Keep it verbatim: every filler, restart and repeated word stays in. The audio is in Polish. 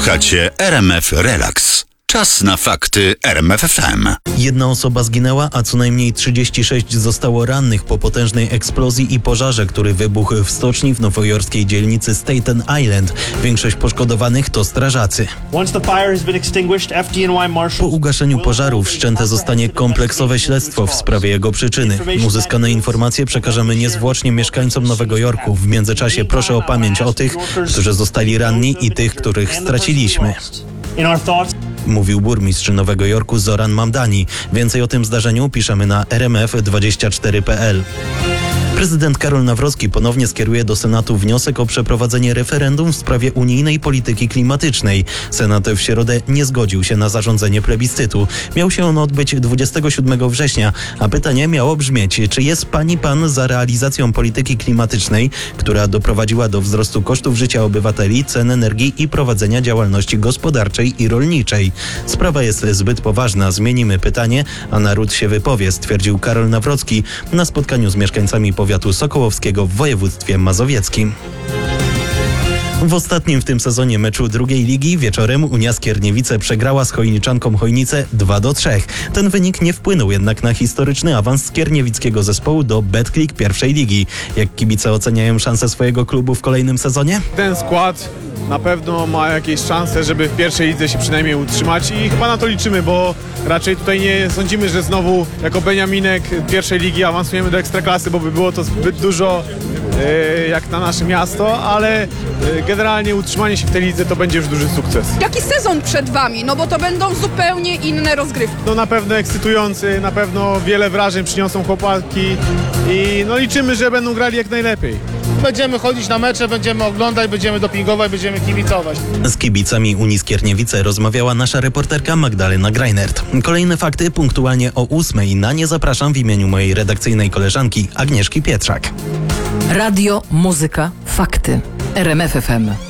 Słuchacie R M F Relax. Czas na fakty R M F F M. Jedna osoba zginęła, a co najmniej trzydzieści sześć zostało rannych po potężnej eksplozji i pożarze, który wybuchł w stoczni w nowojorskiej dzielnicy Staten Island. Większość poszkodowanych to strażacy. Po ugaszeniu pożaru wszczęte zostanie kompleksowe śledztwo w sprawie jego przyczyny. Uzyskane informacje przekażemy niezwłocznie mieszkańcom Nowego Jorku. W międzyczasie proszę o pamięć o tych, którzy zostali ranni i tych, których straciliśmy. Mówił burmistrz Nowego Jorku Zoran Mamdani. Więcej o tym zdarzeniu piszemy na r m f dwadzieścia cztery kropka p l. Prezydent Karol Nawrocki ponownie skieruje do Senatu wniosek o przeprowadzenie referendum w sprawie unijnej polityki klimatycznej. Senat w środę nie zgodził się na zarządzenie plebiscytu. Miał się on odbyć dwudziestego siódmego września, a pytanie miało brzmieć, czy jest pani pan za realizacją polityki klimatycznej, która doprowadziła do wzrostu kosztów życia obywateli, cen energii i prowadzenia działalności gospodarczej i rolniczej. Sprawa jest zbyt poważna, zmienimy pytanie, a naród się wypowie, stwierdził Karol Nawrocki na spotkaniu z mieszkańcami powiatu sokołowskiego w województwie mazowieckim. W ostatnim w tym sezonie meczu drugiej ligi wieczorem Unia Skierniewice przegrała z Chojniczanką Chojnice dwa do trzech. Ten wynik nie wpłynął jednak na historyczny awans skierniewickiego zespołu do Betclic pierwszej ligi. Jak kibice oceniają szanse swojego klubu w kolejnym sezonie? Ten skład na pewno ma jakieś szanse, żeby w pierwszej lidze się przynajmniej utrzymać i chyba na to liczymy, bo raczej tutaj nie sądzimy, że znowu jako Beniaminek pierwszej ligi awansujemy do Ekstraklasy, bo by było to zbyt dużo e, jak na nasze miasto, ale e, generalnie utrzymanie się w tej lidze to będzie już duży sukces. Jaki sezon przed wami? No bo to będą zupełnie inne rozgrywki. No na pewno ekscytujący, na pewno wiele wrażeń przyniosą chłopaki i no liczymy, że będą grali jak najlepiej. Będziemy chodzić na mecze, będziemy oglądać, będziemy dopingować, będziemy kibicować. Z kibicami Unii Skierniewice rozmawiała nasza reporterka Magdalena Greinert. Kolejne fakty punktualnie o ósmej. Na nie zapraszam w imieniu mojej redakcyjnej koleżanki Agnieszki Pietrzak. Radio, muzyka, fakty. R M F F M.